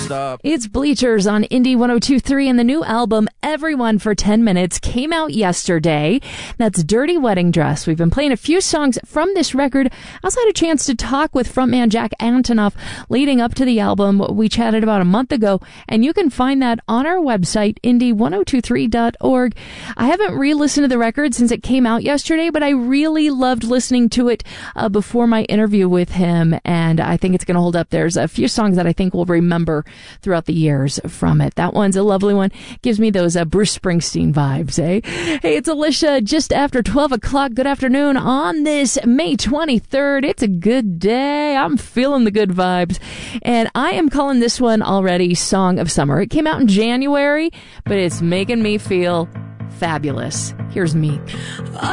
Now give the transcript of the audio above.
up? It's Bleachers on Indie 102.3, and the new album, Everyone for 10 Minutes, came out yesterday. That's Dirty Wedding Dress. We've been playing a few songs from this record. I also had a chance to talk with frontman Jack Antonoff leading up to the album. We chatted about a month ago, and you can find that on our website, indie1023.org. I haven't re-listened to the record since it came out yesterday, but I really loved listening to it before my interview with him, and I think it's going to hold up. There's a few songs that I think we'll remember throughout the years from it. That one's a lovely one. Gives me those Bruce Springsteen vibes, eh? Hey, it's Alicia, just after 12 o'clock. Good afternoon on this May 23rd. It's a good day. I'm feeling the good vibes. And I am calling this one already Song of Summer. It came out in January, but it's making me feel fabulous. Here's Meek.